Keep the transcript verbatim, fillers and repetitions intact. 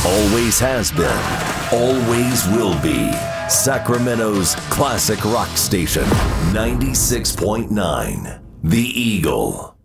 Always has been, always will be. Sacramento's classic rock station, ninety-six point nine, The Eagle.